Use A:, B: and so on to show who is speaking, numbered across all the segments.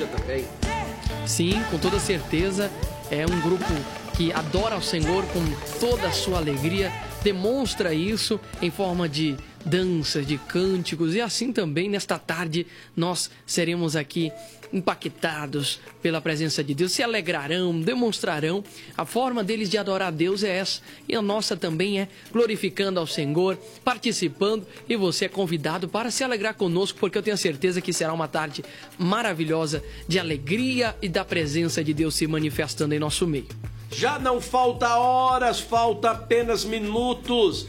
A: igreja também.
B: Sim, com toda certeza. É um grupo que adora ao Senhor com toda a sua alegria, demonstra isso em forma de danças, de cânticos, e assim também nesta tarde nós seremos aqui impactados pela presença de Deus, se alegrarão, demonstrarão. A forma deles de adorar a Deus é essa, e a nossa também é glorificando ao Senhor, participando, e você é convidado para se alegrar conosco, porque eu tenho certeza que será uma tarde maravilhosa de alegria e da presença de Deus se manifestando em nosso meio.
A: Já não falta horas, falta apenas minutos.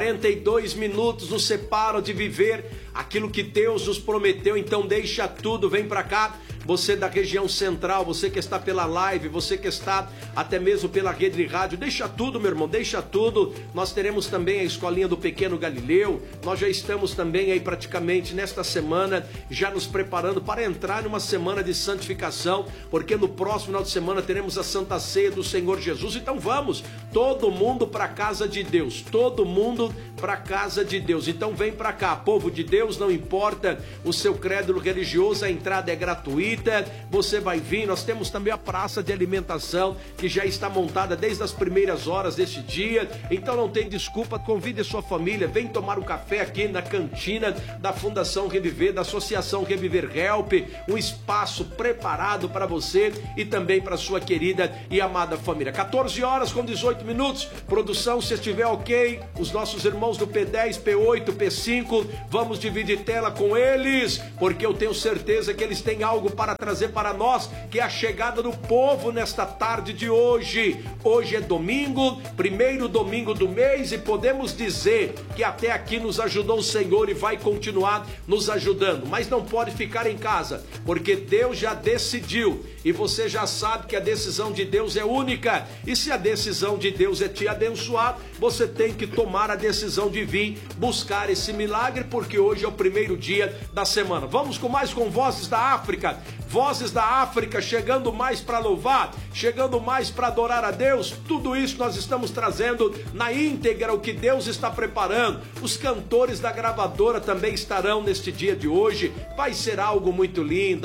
A: 42 minutos nos separam de viver aquilo que Deus nos prometeu. Então deixa tudo, vem pra cá. Você da região central, você que está pela live, você que está até mesmo pela rede de rádio, deixa tudo, meu irmão, deixa tudo. Nós teremos também a escolinha do Pequeno Galileu. Nós já estamos também aí praticamente nesta semana já nos preparando para entrar numa semana de santificação, porque no próximo final de semana teremos a Santa Ceia do Senhor Jesus. Então vamos, todo mundo para a casa de Deus, todo mundo para a casa de Deus. Então vem para cá, povo de Deus, não importa o seu credo religioso, a entrada é gratuita. Você vai vir, nós temos também a praça de alimentação que já está montada desde as primeiras horas deste dia, então não tem desculpa, convide a sua família, vem tomar um café aqui na cantina da Fundação Reviver, da Associação Reviver Help, um espaço preparado para você e também para sua querida e amada família. 14 horas com 18 minutos, produção, se estiver ok, os nossos irmãos do P10, P8, P5, vamos dividir tela com eles, porque eu tenho certeza que eles têm algo para trazer para nós, que é a chegada do povo nesta tarde de hoje. Hoje é domingo, primeiro domingo do mês, e podemos dizer que até aqui nos ajudou o Senhor e vai continuar nos ajudando, mas não pode ficar em casa, porque Deus já decidiu, e você já sabe que a decisão de Deus é única, e se a decisão de Deus é te abençoar, você tem que tomar a decisão de vir buscar esse milagre, porque hoje é o primeiro dia da semana. Vamos com mais com Vozes da África. Vozes da África chegando mais para louvar, chegando mais para adorar a Deus. Tudo isso nós estamos trazendo na íntegra, o que Deus está preparando. Os cantores da gravadora também estarão neste dia de hoje. Vai ser algo muito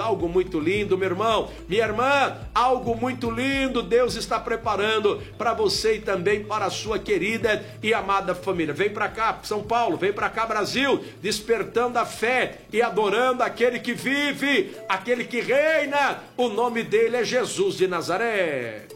A: lindo, meu irmão, minha irmã, algo muito lindo Deus está preparando para você e também para a sua querida e amada família. Vem para cá, São Paulo, vem para cá, Brasil, despertando a fé e adorando aquele que vive, aquele que reina. O nome dele é Jesus de Nazaré.